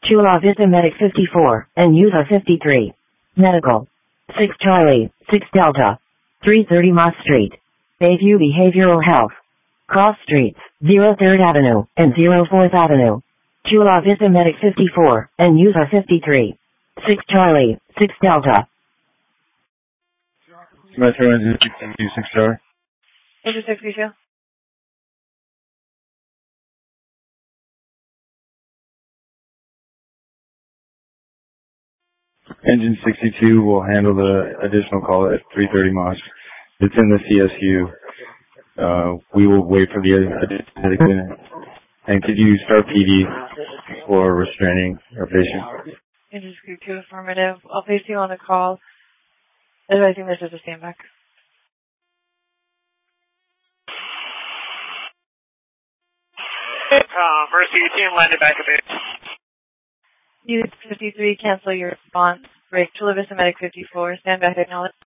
Chula Vista Medic 54, and user 53. Medical. 6 Charlie, 6 Delta. 330 Moss Street. Bayview Behavioral Health. Cross Streets, 03rd Avenue, and 04th Avenue. Chula Vista Medic 54, and user 53. 6 Charlie, 6 Delta. Metro Engine 6 Charlie. Engine 62. Engine 62 will handle the additional call at 330 Moss. It's in the CSU. We will wait for the additional unit. And could you start PD for restraining our patient? Engine 62, affirmative. I'll place you on the call. Advising this is a standback. Mercy team landed back a bit. Unit 53, cancel your response. Break. Chula Vista Medic 54, stand back, acknowledge.